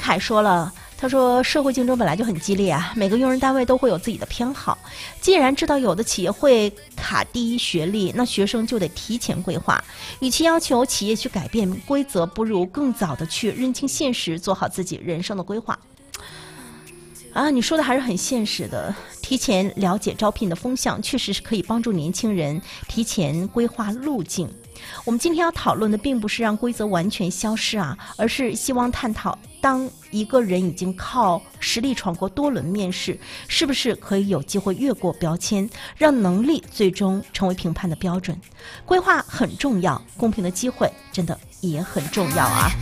凯说了，他说社会竞争本来就很激烈啊，每个用人单位都会有自己的偏好。既然知道有的企业会卡第一学历，那学生就得提前规划。与其要求企业去改变规则，不如更早的去认清现实，做好自己人生的规划。啊，你说的还是很现实的。提前了解招聘的风向，确实是可以帮助年轻人提前规划路径。我们今天要讨论的并不是让规则完全消失啊，而是希望探讨，当一个人已经靠实力闯过多轮面试，是不是可以有机会越过标签，让能力最终成为评判的标准？规划很重要，公平的机会真的也很重要啊。